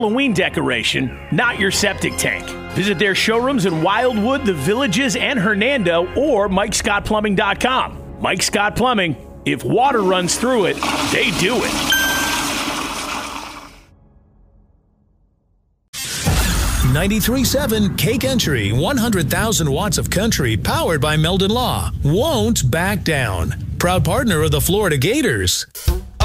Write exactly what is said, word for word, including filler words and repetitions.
Halloween decoration, not your septic tank. Visit their showrooms in Wildwood, The Villages, and Hernando, or Mike Scott Plumbing dot com. Mike Scott Plumbing, if water runs through it, they do it. ninety-three point seven Cake Entry, one hundred thousand watts of country, powered by Meldon Law. Won't back down. Proud partner of the Florida Gators.